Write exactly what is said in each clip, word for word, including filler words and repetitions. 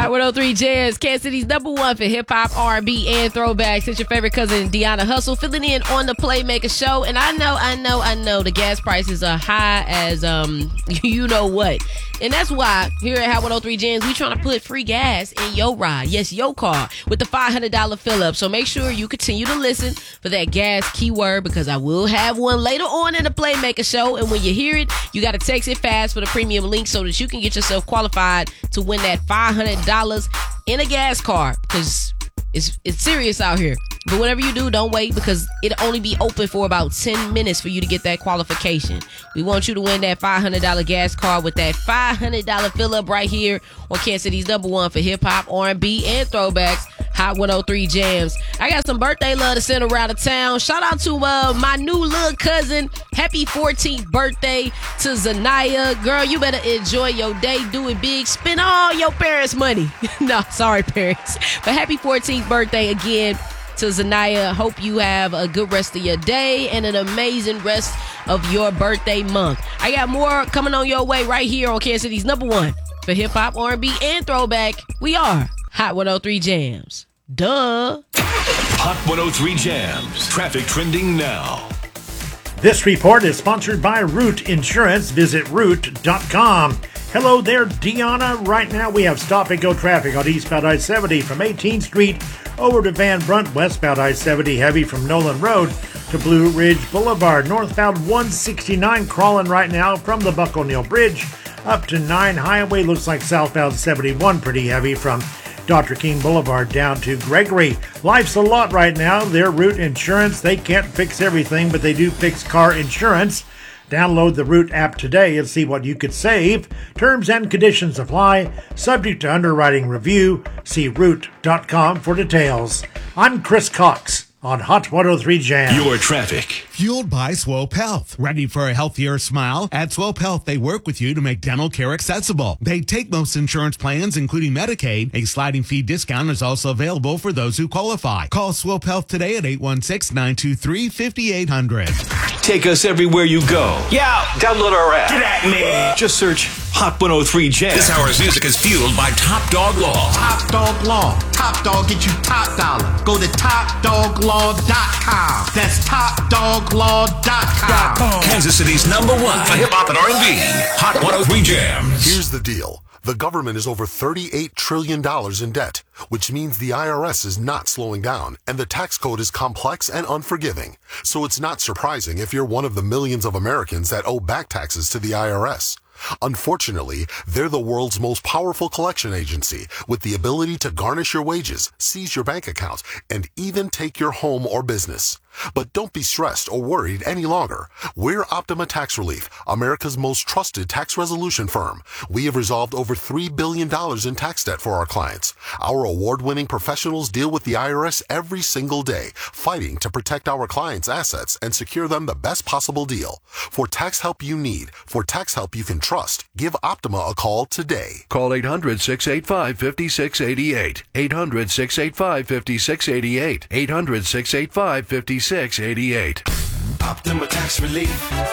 Hot one oh three Jams, Kansas City's number one for hip-hop, R and B, and throwbacks. It's your favorite cousin, Deanna Hustle, filling in on the Playmaker Show. And I know, I know, I know the gas prices are high as, um, you know what. And that's why here at Hot one oh three Jams, we trying to put free gas in your ride. Yes, your car with the five hundred dollars fill-up. So make sure you continue to listen for that gas keyword because I will have one later on in the Playmaker Show. And when you hear it, you got to text it fast for the premium link so that you can get yourself qualified to win that five hundred dollars in a gas car because it's, it's serious out here. But whatever you do, don't wait because it'll only be open for about ten minutes for you to get that qualification. We want you to win that five hundred dollars gas card with that five hundred dollars fill-up right here on Kansas City's number one for hip-hop, R and B, and throwbacks, Hot one oh three Jams. I got some birthday love to send around the town. Shout out to uh, my new little cousin. Happy fourteenth birthday to Zanaya. Girl, you better enjoy your day. Do it big. Spend all your parents' money. No, sorry, parents. But happy fourteenth birthday again to Zanaya. Hope you have a good rest of your day and an amazing rest of your birthday month. I got more coming on your way right here on Kansas City's number one for hip-hop, R and B, and throwback. We are Hot one oh three Jams. Duh. Hot one oh three Jams. Traffic trending now. This report is sponsored by Root Insurance. Visit root dot com. Hello there, Deanna. Right now we have stop-and-go traffic on eastbound I seventy from eighteenth Street over to Van Brunt, westbound I seventy heavy from Nolan Road to Blue Ridge Boulevard. Northbound one sixty-nine crawling right now from the Buck O'Neill Bridge up to nine Highway. Looks like southbound seventy-one pretty heavy from Doctor King Boulevard down to Gregory. Life's a lot right now. Their Root Insurance, they can't fix everything, but they do fix car insurance. Download the Root app today and see what you could save. Terms and conditions apply. Subject to underwriting review. See root dot com for details. I'm Chris Cox on Hot one oh three Jam. Your traffic. Fueled by Swope Health. Ready for a healthier smile? At Swope Health, they work with you to make dental care accessible. They take most insurance plans, including Medicaid. A sliding fee discount is also available for those who qualify. Call Swope Health today at eight one six, nine two three, five eight zero zero. Take us everywhere you go. Yeah, Download our app. get at me. Just search Hot one oh three Jams. This hour's music is fueled by Top Dog Law. Top Dog Law. Top Dog get you top dollar. Go to top dog law dot com. That's top dog law dot com. Kansas City's number one for hip hop and R and B. Hot one oh three Jams. Here's the deal. The government is over thirty-eight trillion dollars in debt, which means the I R S is not slowing down, and the tax code is complex and unforgiving. So it's not surprising if you're one of the millions of Americans that owe back taxes to the I R S. Unfortunately, they're the world's most powerful collection agency with the ability to garnish your wages, seize your bank account, and even take your home or business. But don't be stressed or worried any longer. We're Optima Tax Relief, America's most trusted tax resolution firm. We have resolved over three billion dollars in tax debt for our clients. Our award-winning professionals deal with the I R S every single day, fighting to protect our clients' assets and secure them the best possible deal. For tax help you need, for tax help you can trust, give Optima a call today. Call eight hundred, six eight five, five six eight eight. eight hundred, six eight five, five six eight eight. eight hundred, six eight five, five six eight eight. Optima Tax Relief.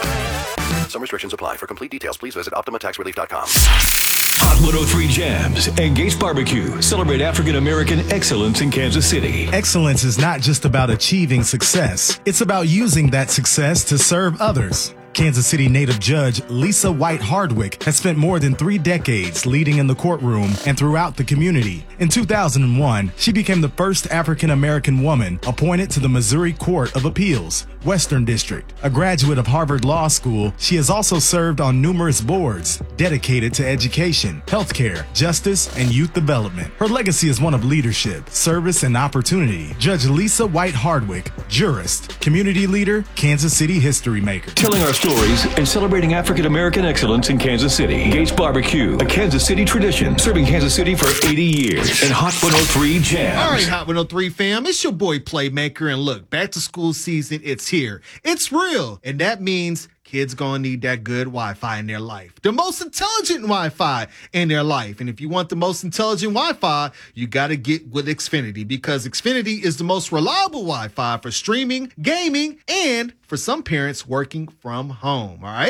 Some restrictions apply. For complete details, please visit optima tax relief dot com. Hot one oh three Jams and Gates Barbecue celebrate African American excellence in Kansas City. Excellence is not just about achieving success. It's about using that success to serve others. Kansas City native judge Lisa White Hardwick has spent more than three decades leading in the courtroom and throughout the community. In two thousand one, she became the first African-American woman appointed to the Missouri Court of Appeals, Western District. A graduate of Harvard Law School, she has also served on numerous boards dedicated to education, healthcare, justice, and youth development. Her legacy is one of leadership, service, and opportunity. Judge Lisa White Hardwick, jurist, community leader, Kansas City history maker. Telling our stories and celebrating African American excellence in Kansas City. Gates Barbecue, a Kansas City tradition, serving Kansas City for eighty years. And Hot one oh three Jams. All right, Hot one oh three fam, it's your boy Playmaker, and look, back to school season, it's here. It's real, and that means kids gonna need that good Wi-Fi in their life. The most intelligent Wi-Fi in their life. And if you want the most intelligent Wi-Fi, you gotta get with Xfinity, because Xfinity is the most reliable Wi-Fi for streaming, gaming, and for some parents working from home, all right?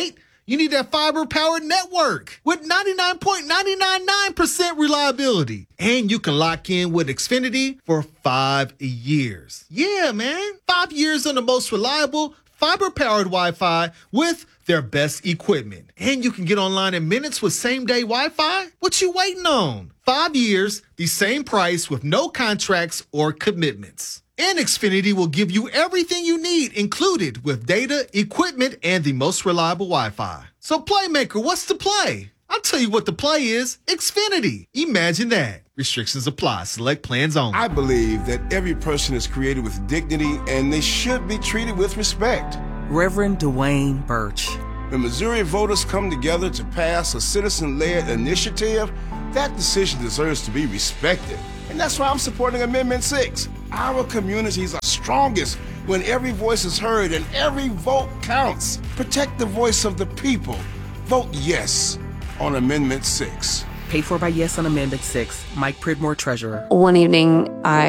You need that fiber-powered network with ninety-nine point nine nine nine percent reliability. And you can lock in with Xfinity for five years. Yeah, man. Five years on the most reliable fiber-powered Wi-Fi with their best equipment. And you can get online in minutes with same-day Wi-Fi. What you waiting on? Five years, the same price with no contracts or commitments. And Xfinity will give you everything you need included with data, equipment, and the most reliable Wi-Fi. So Playmaker, what's the play? I'll tell you what the play is. Xfinity. Imagine that. Restrictions apply. Select plans only. I believe that every person is created with dignity and they should be treated with respect. Reverend Dwayne Birch. When Missouri voters come together to pass a citizen-led initiative, that decision deserves to be respected. And that's why I'm supporting Amendment six. Our communities are strongest when every voice is heard and every vote counts. Protect the voice of the people. Vote yes on Amendment six. Paid for by Yes on Amendment six. Mike Pridmore, Treasurer. One evening,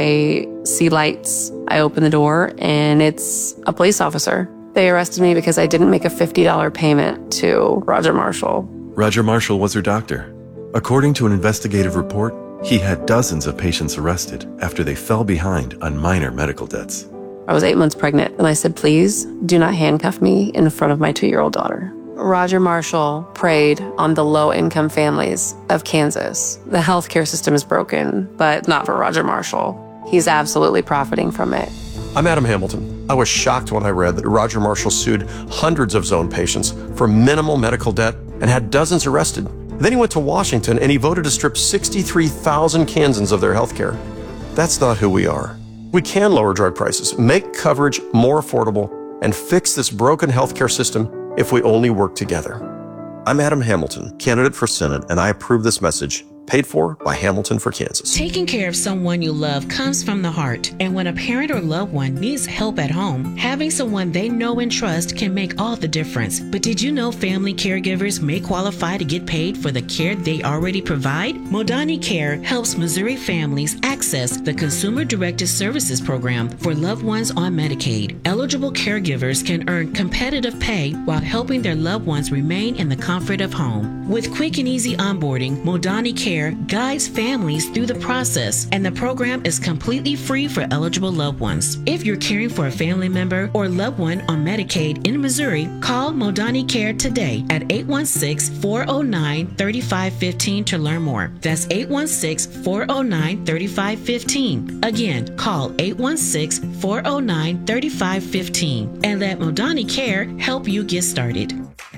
I see lights. I open the door, and it's a police officer. They arrested me because I didn't make a fifty dollars payment to Roger Marshall. Roger Marshall was her doctor. According to an investigative report, he had dozens of patients arrested after they fell behind on minor medical debts. I was eight months pregnant, and I said, please do not handcuff me in front of my two-year-old daughter. Roger Marshall preyed on the low-income families of Kansas. The healthcare system is broken, but not for Roger Marshall. He's absolutely profiting from it. I'm Adam Hamilton. I was shocked when I read that Roger Marshall sued hundreds of zone patients for minimal medical debt and had dozens arrested. Then he went to Washington and he voted to strip sixty-three thousand Kansans of their health care. That's not who we are. We can lower drug prices, make coverage more affordable, and fix this broken healthcare system if we only work together. I'm Adam Hamilton, candidate for Senate, and I approve this message. Paid for by Hamilton for Kansas. Taking care of someone you love comes from the heart. And when a parent or loved one needs help at home, having someone they know and trust can make all the difference. But did you know family caregivers may qualify to get paid for the care they already provide? Modani Care helps Missouri families access the Consumer Directed Services Program for loved ones on Medicaid. Eligible caregivers can earn competitive pay while helping their loved ones remain in the comfort of home. With quick and easy onboarding, Modani Care guides families through the process, and the program is completely free for eligible loved ones. If you're caring for a family member or loved one on Medicaid in Missouri, call Modani Care today at eight one six, four oh nine, three five one five to learn more. That's eight one six, four oh nine, three five one five. Again, call eight one six, four oh nine, three five one five and let Modani Care help you get started.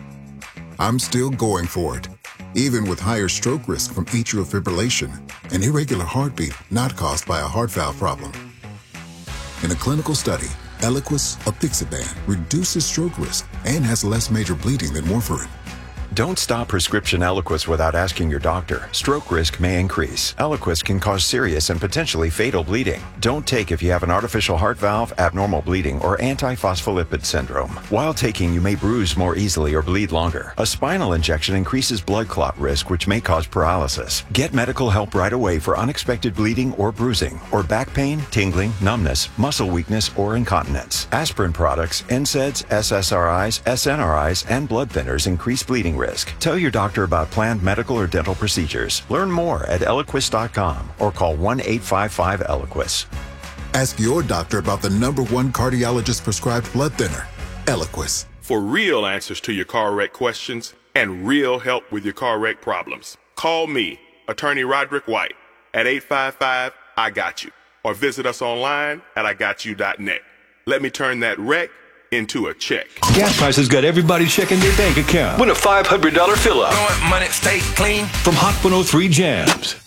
I'm still going for it. Even with higher stroke risk from atrial fibrillation, an irregular heartbeat not caused by a heart valve problem. In a clinical study, Eliquis apixaban reduces stroke risk and has less major bleeding than warfarin. Don't stop prescription Eliquis without asking your doctor. Stroke risk may increase. Eliquis can cause serious and potentially fatal bleeding. Don't take if you have an artificial heart valve, abnormal bleeding, or antiphospholipid syndrome. While taking, you may bruise more easily or bleed longer. A spinal injection increases blood clot risk, which may cause paralysis. Get medical help right away for unexpected bleeding or bruising, or back pain, tingling, numbness, muscle weakness, or incontinence. Aspirin products, N SAIDs, S S R Is, S N R Is, and blood thinners increase bleeding risk. Tell your doctor about planned medical or dental procedures. Learn more at Eliquis dot com or call one eight five five Eliquis. Ask your doctor about the number one cardiologist prescribed blood thinner, Eliquis. For real answers to your car wreck questions and real help with your car wreck problems, call me, Attorney Roderick White, at eight five five, I got you, or visit us online at I got you dot net. Let me turn that wreck into a check. Gas prices got everybody checking their bank account. Win a five hundred dollars fill-up. Money stay clean. From Hot one oh three Jams.